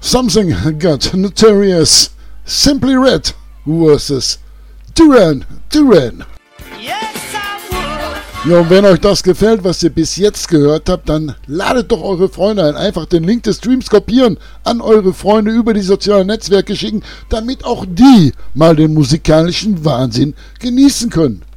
Something Got Notorious. Simply Red versus Duran Duran. Ja, und wenn euch das gefällt, was ihr bis jetzt gehört habt, dann ladet doch eure Freunde ein. Einfach den Link des Streams kopieren, an eure Freunde über die sozialen Netzwerke schicken, damit auch die mal den musikalischen Wahnsinn genießen können.